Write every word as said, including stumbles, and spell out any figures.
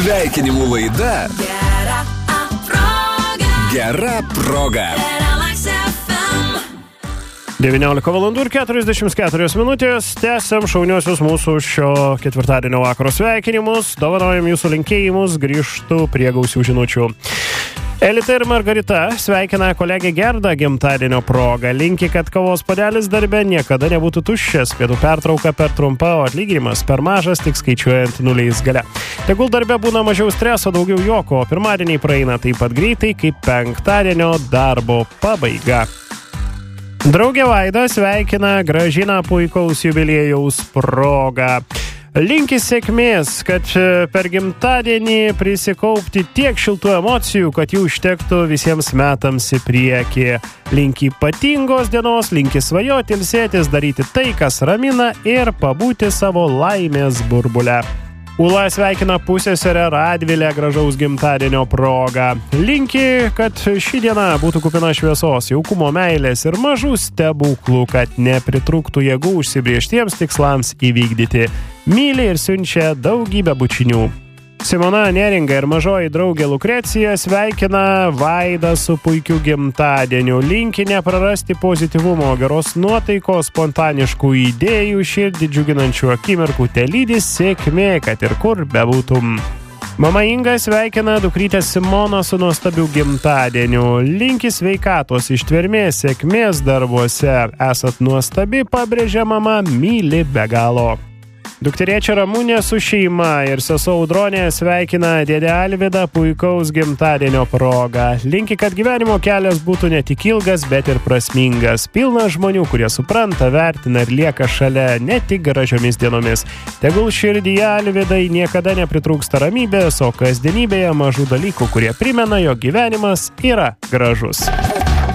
Sveikinimų laida Gera proga. Gera proga. devyniolika valandų ir keturiasdešimt keturios minutės. Tęsiam šauniosius mūsų šio ketvirtadienio vakaro sveikinimus. Dovanojam jūsų linkėjimus. Grįžtu prie gausių žinučių. Elita ir Margarita sveikina kolegę Gerdą gimtadienio progą. Linki, kad kavos puodelis darbe niekada nebūtų tuščias. Pietų pertrauka per trumpa, o atlyginimas per mažas, tik skaičiuojant nuliais gale. Tegul darbe būna mažiau streso, daugiau juoko. Pirmadieniai praeina taip pat greitai, kaip penktadienio darbo pabaiga. Draugė Vaida sveikina Gražiną puikaus jubiliejaus progą. Linki sėkmės, kad per gimtadienį prisikaupti tiek šiltų emocijų, kad jų užtektų visiems metams į priekį. Linki ypatingos dienos, linki svajoti, ilsėtis, daryti tai, kas ramina ir pabūti savo laimės burbule. Ula sveikina pusseserę Radvilę gražaus gimtadienio progą. Linki, kad ši diena būtų kupina šviesos, jaukumo, meilės ir mažų stebuklų, kad nepritrūktų jėgų užsibrieštiems tikslams įvykdyti. Myli ir siunčia daugybę bučinių. Simona Neringa ir mažoji draugė Lukrecija sveikina Vaidą su puikiu gimtadieniu. Linki neprarasti pozityvumo, geros nuotaikos, spontaniškų idėjų, širdį džiuginančių akimirkų, telydi sėkmė, kad ir kur bebūtum. Mama Inga sveikina dukrytę Simoną su nuostabiu gimtadieniu. Linki sveikatos, ištvermės, sėkmės darbuose. Esat nuostabi, pabrėžia mama, myli be galo. Dukteriečia Ramunė su šeima ir sesuo Audronė sveikina dėdę Alvydą puikaus gimtadienio progą. Linki, kad gyvenimo kelias būtų ne tik ilgas, bet ir prasmingas. Pilna žmonių, kurie supranta, vertina ir lieka šalia ne tik gražiomis dienomis. Tegul širdyje Alvydai niekada nepritrūksta ramybės, o kasdienybėje mažų dalykų, kurie primena, jog gyvenimas yra gražus.